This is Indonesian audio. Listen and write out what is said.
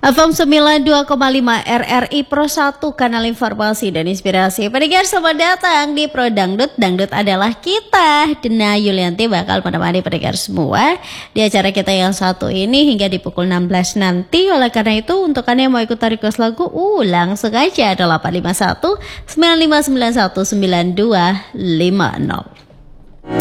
FM 92,5 RRI Pro 1, kanal informasi dan inspirasi. Pendengar, selamat datang di Pro Dangdut. Dangdut adalah kita. Dena Yulianti bakal menemani pendengar semua di acara kita yang satu ini hingga di pukul 16 nanti. Oleh karena itu, untuk Anda yang mau ikut request lagu, langsung aja 851 9591 9250.